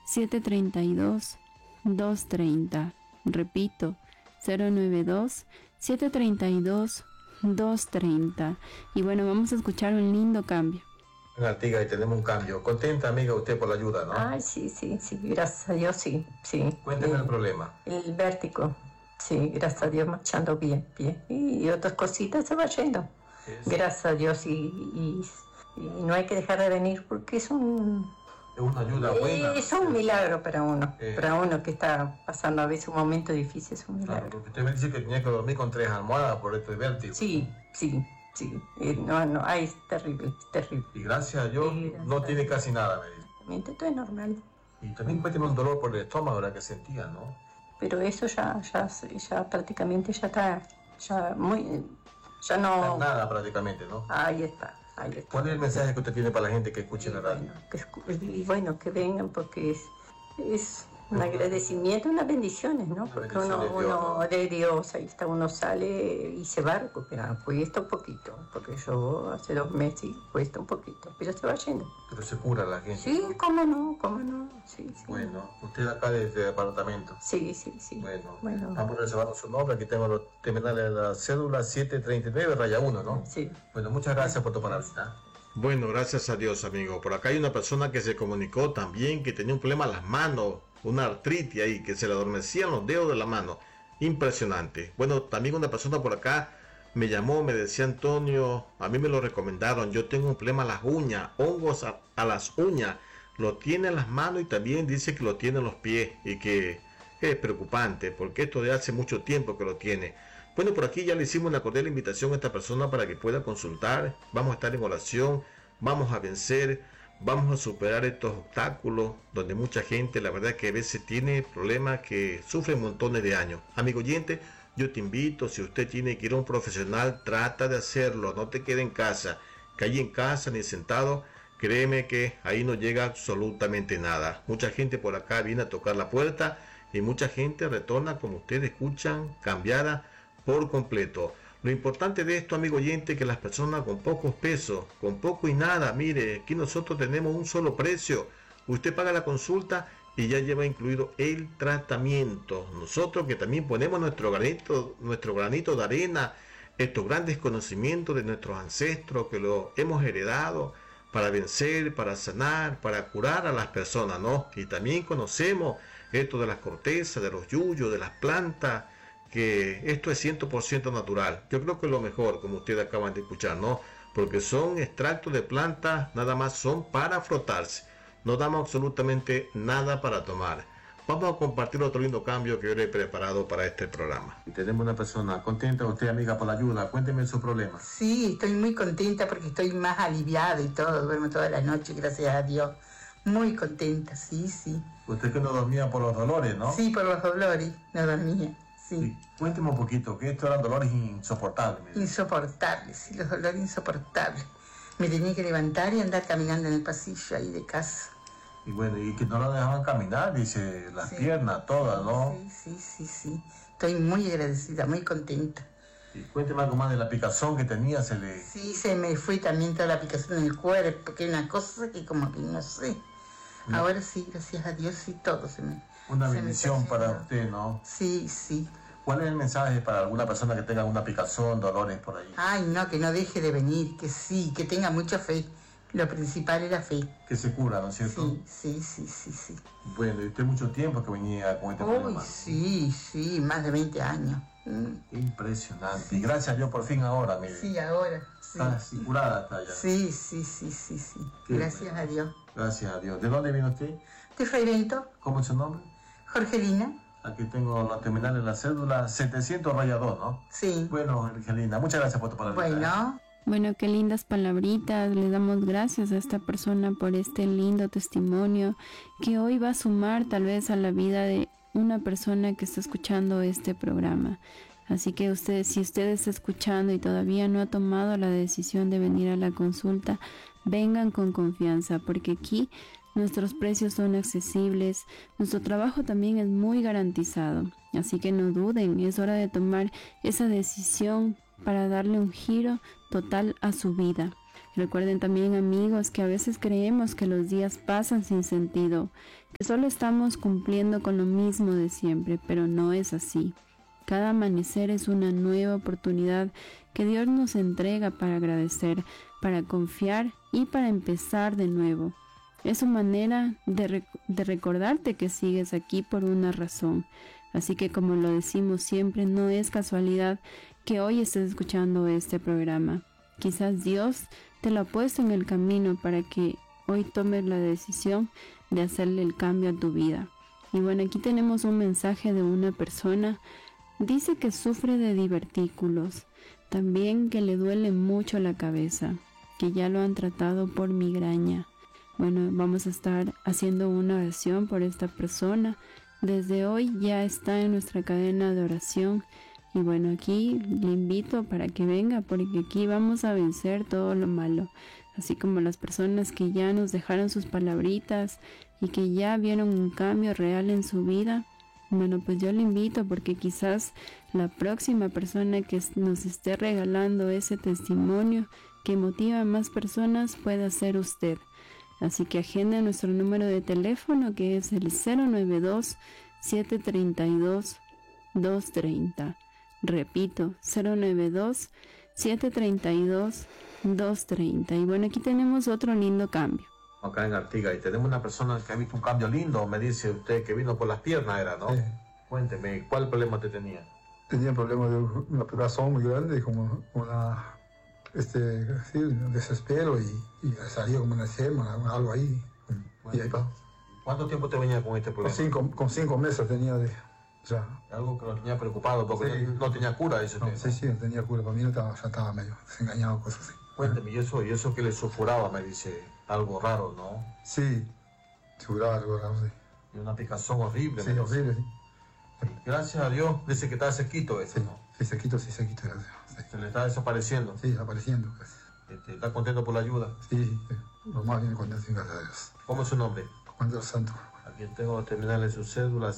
092-732-230. Repito, 092-732-230. Y bueno, vamos a escuchar un lindo cambio. Artiga, y tenemos un cambio. ¿Contenta, amiga, usted por la ayuda, no? Ay, sí, gracias a Dios, sí. Cuénteme el problema. El vértigo, sí, gracias a Dios, marchando bien. Y otras cositas se va yendo. Sí. Gracias a Dios, y no hay que dejar de venir porque es una ayuda buena. Es un milagro para uno que está pasando a veces un momento difícil, es un milagro. Claro, porque usted me dice que tenía que dormir con 3 almohadas por este vértigo. Sí. No, ay, es terrible. Y gracias a Dios no tiene casi nada, me dice. Todo es normal. Y también cuénteme un dolor por el estómago, ¿verdad? Que sentía, ¿no? Pero eso ya prácticamente ya está, ya no... Nada prácticamente, ¿no? Ahí está. ¿Cuál es el mensaje que usted tiene para la gente que escuche la radio? Que vengan porque es un agradecimiento, unas bendiciones, ¿no? Porque uno de Dios, ahí está, uno sale y se va a recuperar. Cuesta un poquito, porque yo hace 2 meses cuesta un poquito, pero se va yendo. Pero se cura la gente. Sí, cómo no, sí. Bueno, usted acá desde el departamento. Sí. Bueno. Vamos reservando su nombre, aquí tengo los terminales de la cédula 739-1, ¿no? Sí. Bueno, muchas gracias por tu palabra. Bueno, gracias a Dios, amigo. Por acá hay una persona que se comunicó también que tenía un problema en las manos, una artritis ahí, que se le adormecían los dedos de la mano. Impresionante. Bueno, también una persona por acá me llamó, me decía: Antonio, a mí me lo recomendaron, yo tengo un problema en las uñas, hongos a las uñas, lo tiene en las manos y también dice que lo tiene en los pies y que es preocupante porque esto de hace mucho tiempo que lo tiene. Bueno, por aquí ya le hicimos una cordial invitación a esta persona para que pueda consultar. Vamos a estar en oración, vamos a vencer, vamos a superar estos obstáculos donde mucha gente, la verdad que a veces tiene problemas que sufren montones de años. Amigo oyente, yo te invito, si usted tiene que ir a un profesional, trata de hacerlo, no te quede en casa, que ahí en casa ni sentado, créeme que ahí no llega absolutamente nada. Mucha gente por acá viene a tocar la puerta y mucha gente retorna, como ustedes escuchan, cambiada por completo. Lo importante de esto, amigo oyente, que las personas con pocos pesos, con poco y nada, mire, aquí nosotros tenemos un solo precio. Usted paga la consulta y ya lleva incluido el tratamiento. Nosotros que también ponemos nuestro granito de arena, estos grandes conocimientos de nuestros ancestros que lo hemos heredado para vencer, para sanar, para curar a las personas, ¿no? Y también conocemos esto de las cortezas, de los yuyos, de las plantas, que esto es 100% natural. Yo creo que es lo mejor, como ustedes acaban de escuchar, ¿no? Porque son extractos de plantas, nada más son para frotarse. No damos absolutamente nada para tomar. Vamos a compartir otro lindo cambio que yo le he preparado para este programa. Y tenemos una persona contenta, usted, amiga, por la ayuda. Cuénteme su problema. Sí, estoy muy contenta porque estoy más aliviada y todo. Duermo toda la noche, gracias a Dios. Muy contenta, sí. Usted que no dormía por los dolores, ¿no? Sí, por los dolores, no dormía. Sí. Cuénteme un poquito, que estos eran dolores insoportables. Insoportables, sí, los dolores insoportables. Me tenía que levantar y andar caminando en el pasillo ahí de casa. Y bueno, y que no lo dejaban caminar, dice, las piernas todas, ¿no? Sí. Estoy muy agradecida, muy contenta. Y cuénteme algo más de la picazón que tenía, Sí, se me fue también toda la picazón en el cuerpo, que es una cosa que como que no sé. No. Ahora sí, gracias a Dios, sí, todo se me... Una bendición para usted, ¿no? Sí. ¿Cuál es el mensaje para alguna persona que tenga alguna picazón, dolores por ahí? Ay, no, que no deje de venir, que sí, que tenga mucha fe. Lo principal es la fe. Que se cura, ¿no es cierto? Sí. Bueno, y usted mucho tiempo que venía con este problema. Sí, más de 20 años. Impresionante. Sí. Y gracias a Dios por fin ahora, mire. Sí, ahora. Sí. Está así curada hasta allá. Sí. Gracias a Dios. Gracias a Dios. ¿De dónde viene usted? De Freirento. ¿Cómo es su nombre? Jorgelina. Aquí tengo la terminal de la cédula 700-2, ¿no? Sí. Bueno, Jorgelina, muchas gracias por tu palabra. Bueno, qué lindas palabritas. Le damos gracias a esta persona por este lindo testimonio que hoy va a sumar tal vez a la vida de una persona que está escuchando este programa. Así que si usted está escuchando y todavía no ha tomado la decisión de venir a la consulta, vengan con confianza, porque aquí nuestros precios son accesibles, nuestro trabajo también es muy garantizado. Así que no duden, es hora de tomar esa decisión para darle un giro total a su vida. Recuerden también, amigos, que a veces creemos que los días pasan sin sentido, que solo estamos cumpliendo con lo mismo de siempre, pero no es así. Cada amanecer es una nueva oportunidad que Dios nos entrega para agradecer, para confiar y para empezar de nuevo. Es su manera de recordarte que sigues aquí por una razón. Así que, como lo decimos siempre, no es casualidad que hoy estés escuchando este programa. Quizás Dios te lo ha puesto en el camino para que hoy tomes la decisión de hacerle el cambio a tu vida. Y bueno, aquí tenemos un mensaje de una persona. Dice que sufre de divertículos, también que le duele mucho la cabeza, que ya lo han tratado por migraña. Bueno, vamos a estar haciendo una oración por esta persona. Desde hoy ya está en nuestra cadena de oración. Y bueno, aquí le invito para que venga, porque aquí vamos a vencer todo lo malo. Así como las personas que ya nos dejaron sus palabritas y que ya vieron un cambio real en su vida. Bueno, pues yo le invito porque quizás la próxima persona que nos esté regalando ese testimonio que motiva a más personas pueda ser usted. Así que agenda nuestro número de teléfono, que es el 092-732-230. Repito, 092-732-230. Y bueno, aquí tenemos otro lindo cambio. Acá en Artigas, y tenemos una persona que ha visto un cambio lindo. Me dice usted que vino por las piernas, era, ¿no? Sí. Cuénteme, ¿cuál problema te tenía? Tenía problemas de una operación muy grande, como una, sí, un desespero y salía como una sema, algo ahí. Bueno, y ahí pasó. ¿Cuánto tiempo te venía con este problema? Con 5 meses tenía de... Ya. Algo que lo tenía preocupado porque Sí. no tenía cura, eso. No, sí, no tenía cura. Para mí ya estaba medio desengañado, cosas así. Cuénteme, y eso que le sulfuraba, me dice, algo raro, ¿no? Sí, seguro algo raro, sí. Y una picazón horrible. Sí, me dice. horrible, sí. Gracias a Dios, dice que está sequito eso, Sí, ¿no? sí, sequito, gracias. Sí, Se le está desapareciendo. sí, apareciendo, pues. ¿Está contento por la ayuda? Sí, lo más bien contento, gracias a Dios. ¿Cómo es su nombre? Juan de los Santos. Aquí tengo terminales su cédula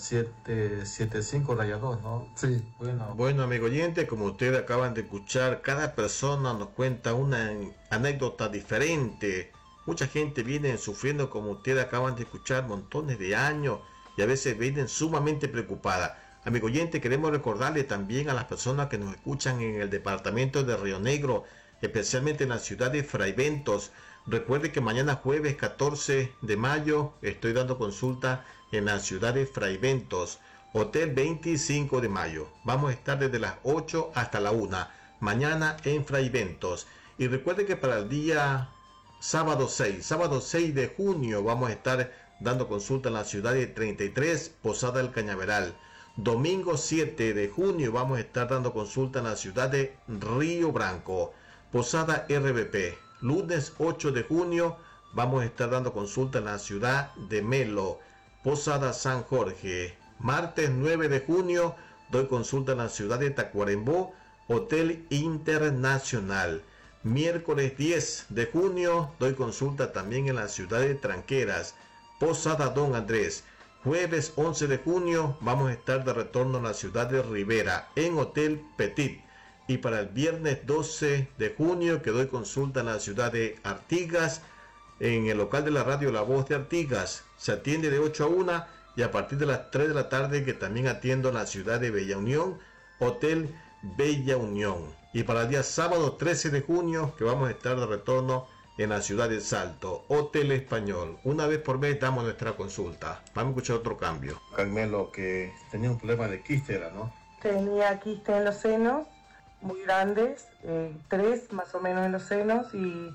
775-2, ¿no? Sí. Bueno, amigo oyente, como ustedes acaban de escuchar, cada persona nos cuenta una anécdota diferente. Mucha gente viene sufriendo, como ustedes acaban de escuchar, montones de años y a veces vienen sumamente preocupadas. Amigo oyente, queremos recordarle también a las personas que nos escuchan en el departamento de Río Negro, especialmente en la ciudad de Fraiventos. Recuerde que mañana jueves 14 de mayo estoy dando consulta en la ciudad de Fraiventos, Hotel 25 de mayo. Vamos a estar desde las 8 hasta la 1, mañana en Fraiventos. Y recuerde que para el día sábado 6 de junio vamos a estar dando consulta en la ciudad de 33, Posada del Cañaveral. Domingo 7 de junio vamos a estar dando consulta en la ciudad de Río Branco, Posada RBP. Lunes 8 de junio vamos a estar dando consulta en la ciudad de Melo, Posada San Jorge. Martes 9 de junio doy consulta en la ciudad de Tacuarembó, Hotel Internacional. Miércoles 10 de junio doy consulta también en la ciudad de Tranqueras, Posada Don Andrés. Jueves 11 de junio vamos a estar de retorno en la ciudad de Rivera, en Hotel Petit. Y para el viernes 12 de junio que doy consulta en la ciudad de Artigas, en el local de la radio La Voz de Artigas. Se atiende de 8 a 1 y a partir de las 3 de la tarde que también atiendo en la ciudad de Bella Unión, Hotel Bella Unión. Y para el día sábado 13 de junio que vamos a estar de retorno en la ciudad de Salto, Hotel Español. Una vez por mes damos nuestra consulta. Vamos a escuchar otro cambio. Carmelo, que tenía un problema de quiste, ¿no? Tenía quiste en los senos, muy grandes, 3 más o menos en los senos, y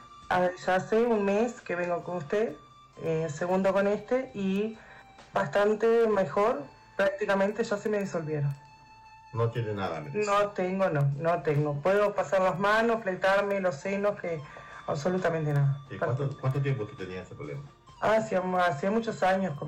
ya hace un mes que vengo con usted, segundo con este, y bastante mejor, prácticamente ya se me disolvieron. No tiene nada, me dice. No tengo. Puedo pasar las manos, fletarme los senos, que absolutamente nada. ¿Y cuánto tiempo tú tenías ese problema? Hacía muchos años,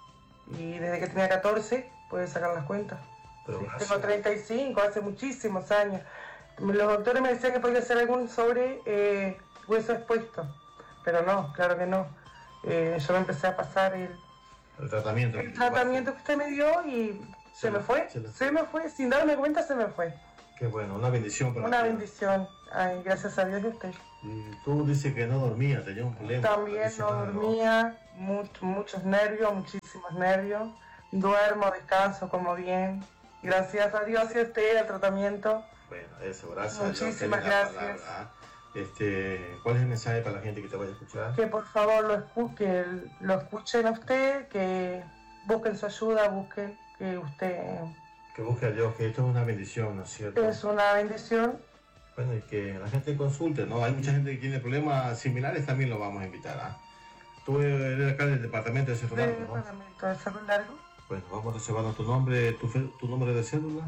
y desde que tenía 14, puedes sacar las cuentas. Pero Tengo 35, hace muchísimos años. Los doctores me decían que podía hacer algún sobre hueso expuesto, pero no, claro que no. Yo me empecé a pasar el tratamiento que usted me dio y se me fue, sin darme cuenta se me fue. Qué bueno, una bendición para Una bendición. Ay, gracias a Dios y a usted. Y tú dices que no dormía, tenía un problema. También no dormía, muchos nervios, muchísimos nervios. Duermo, descanso, como bien. Gracias a Dios y a usted, el tratamiento. Bueno, eso, gracias. Muchísimas gracias. ¿Cuál es el mensaje para la gente que te vaya a escuchar? Que por favor lo escuchen a usted, que busquen su ayuda, busquen que usted... Que busque a Dios, que esto es una bendición, ¿no es cierto? Es una bendición. Bueno, y que la gente consulte, ¿no? Hay mucha gente que tiene problemas similares, también lo vamos a invitar, ¿ah? Tú eres acá del departamento de Cerro Largo, ¿no? Departamento de Cerro Largo. Bueno, vamos reservando tu nombre, tu número de cédula.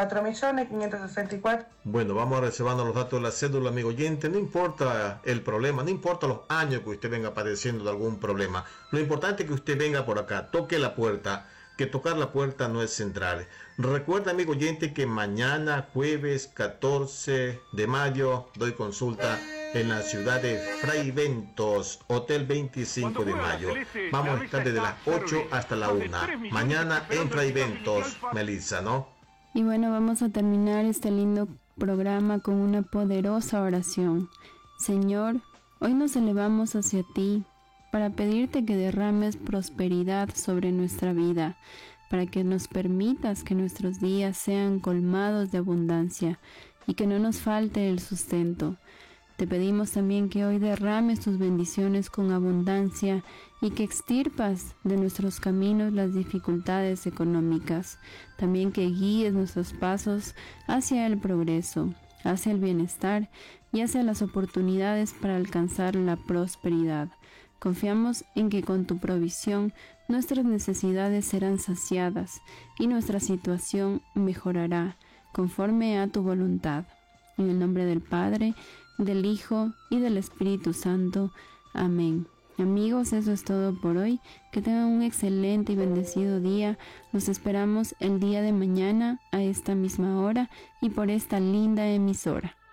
4.564.000. Bueno, vamos reservando los datos de la cédula, amigo oyente. No importa el problema, no importa los años que usted venga padeciendo de algún problema. Lo importante es que usted venga por acá, toque la puerta, que tocar la puerta no es entrar. Recuerda, amigo oyente, que mañana, jueves 14 de mayo, doy consulta en la ciudad de Fraiventos, Hotel 25 de mayo. Vamos a estar desde las 8 hasta la 1. Mañana en Fraiventos, Melissa, ¿no? Y bueno, vamos a terminar este lindo programa con una poderosa oración. Señor, hoy nos elevamos hacia ti para pedirte que derrames prosperidad sobre nuestra vida, para que nos permitas que nuestros días sean colmados de abundancia y que no nos falte el sustento. Te pedimos también que hoy derrames tus bendiciones con abundancia y que extirpas de nuestros caminos las dificultades económicas. También que guíes nuestros pasos hacia el progreso, hacia el bienestar y hacia las oportunidades para alcanzar la prosperidad. Confiamos en que con tu provisión nuestras necesidades serán saciadas y nuestra situación mejorará conforme a tu voluntad. En el nombre del Padre, del Hijo y del Espíritu Santo. Amén. Amigos, eso es todo por hoy. Que tengan un excelente y bendecido día. Los esperamos el día de mañana a esta misma hora y por esta linda emisora.